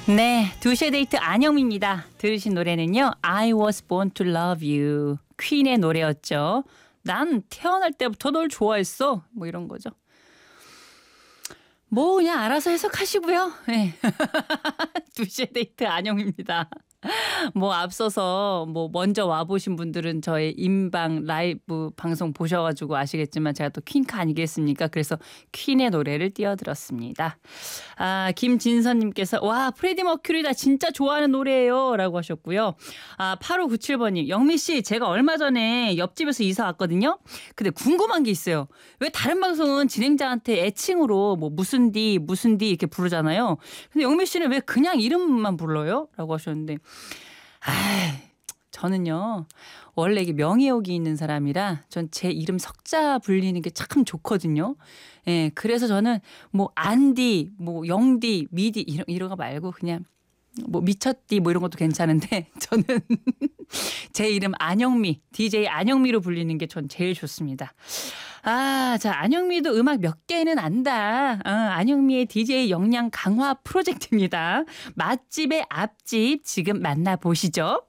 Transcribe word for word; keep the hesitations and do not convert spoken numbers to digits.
네, 두 시의 데이트 안영미입니다. 들으신 노래는요. I was born to love you. 퀸의 노래였죠. 난 태어날 때부터 널 좋아했어. 뭐 이런 거죠. 뭐 그냥 알아서 해석하시고요. 네. 두 시의 데이트 안영입니다. 뭐 앞서서 뭐 먼저 와보신 분들은 저의 인방 라이브 방송 보셔가지고 아시겠지만 제가 또 퀸카 아니겠습니까? 그래서 퀸의 노래를 띄워드렸습니다. 아, 김진선님께서 와 프레디 머큐리다 진짜 좋아하는 노래예요 라고 하셨고요. 아, 팔오구칠 번님 영미씨 제가 얼마 전에 옆집에서 이사 왔거든요. 근데 궁금한 게 있어요. 왜 다른 방송은 진행자한테 애칭으로 뭐 무슨 디 무슨 디 이렇게 부르잖아요. 근데 영미씨는 왜 그냥 이름만 불러요? 라고 하셨는데 아, 저는요 원래 이게 명예욕이 있는 사람이라 전 제 이름 석자 불리는 게 참 좋거든요. 예, 그래서 저는 뭐 안디, 뭐 영디, 미디 이런 이런 거 말고 그냥 뭐 미쳤디 뭐 이런 것도 괜찮은데 저는 제 이름 안영미, 디제이 안영미로 불리는 게 전 제일 좋습니다. 아, 자, 안영미도 음악 몇 개는 안다. 어, 안영미의 디제이 역량 강화 프로젝트입니다. 맛집의 앞집 지금 만나보시죠.